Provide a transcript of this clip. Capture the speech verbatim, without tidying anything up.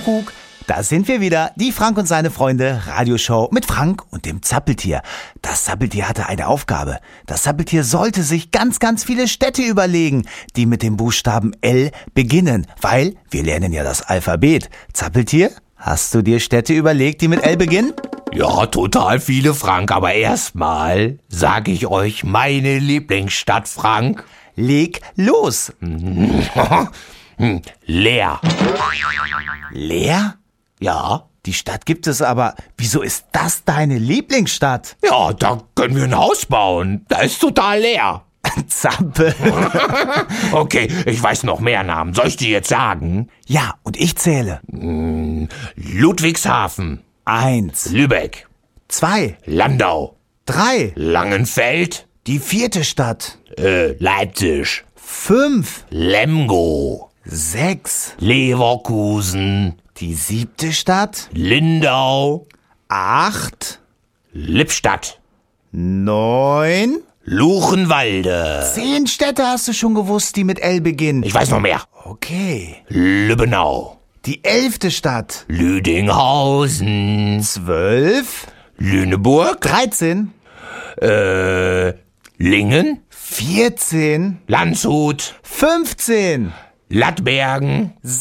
Kuckuck, da sind wir wieder, die Frank und seine Freunde Radioshow mit Frank und dem Zappeltier. Das Zappeltier hatte eine Aufgabe. Das Zappeltier sollte sich ganz, ganz viele Städte überlegen, die mit dem Buchstaben L beginnen, weil wir lernen ja das Alphabet. Zappeltier, hast du dir Städte überlegt, die mit L beginnen? Ja, total viele, Frank, aber erstmal sage ich euch meine Lieblingsstadt, Frank. Leg los. Leer. Leer? Ja? Die Stadt gibt es aber. Wieso ist das deine Lieblingsstadt? Ja, da können wir ein Haus bauen. Da ist total leer. Zappel. Okay, ich weiß noch mehr Namen. Soll ich die jetzt sagen? Ja, und ich zähle. Ludwigshafen. Eins. Lübeck. Zwei. Landau. Drei. Langenfeld. Die vierte Stadt. Äh, Leipzig. Fünf. Lemgo. Sechs. Leverkusen. Die siebte Stadt. Lindau. Acht. Lippstadt. Neun. Luchenwalde. Zehn Städte hast du schon gewusst, die mit L beginnen. Ich weiß noch mehr. Okay. Lübbenau. Die elfte Stadt. Lüdinghausen. Zwölf. Lüneburg. Dreizehn. Äh, Lingen. Vierzehn. Landshut. Fünfzehn. Lattbergen.